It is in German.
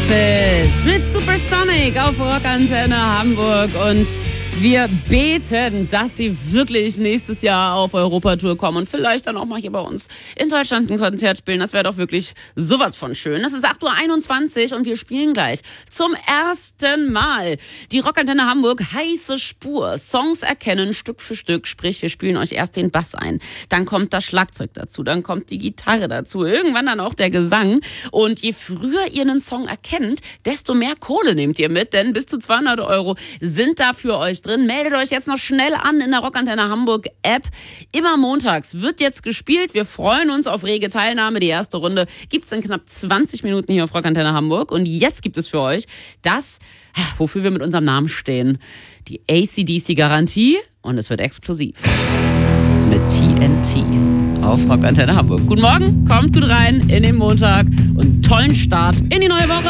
Oasis mit Supersonic auf Rockantenne Hamburg und wir beten, dass sie wirklich nächstes Jahr auf Europatour kommen und vielleicht dann auch mal hier bei uns in Deutschland ein Konzert spielen. Das wäre doch wirklich sowas von schön. Es ist 8:21 Uhr und wir spielen gleich zum ersten Mal die Rockantenne Hamburg heiße Spur. Songs erkennen Stück für Stück, sprich wir spielen euch erst den Bass ein, dann kommt das Schlagzeug dazu, dann kommt die Gitarre dazu, irgendwann dann auch der Gesang. Und je früher ihr einen Song erkennt, desto mehr Kohle nehmt ihr mit, denn bis zu 200 € sind da für euch drin. Meldet euch jetzt noch schnell an in der Rockantenne Hamburg App. Immer montags wird jetzt gespielt. Wir freuen uns auf rege Teilnahme. Die erste Runde gibt's in knapp 20 Minuten hier auf Rockantenne Hamburg. Und jetzt gibt es für euch das, wofür wir mit unserem Namen stehen. Die AC/DC-Garantie. Und es wird explosiv. Mit TNT auf Rockantenne Hamburg. Guten Morgen, kommt gut rein in den Montag und tollen Start in die neue Woche.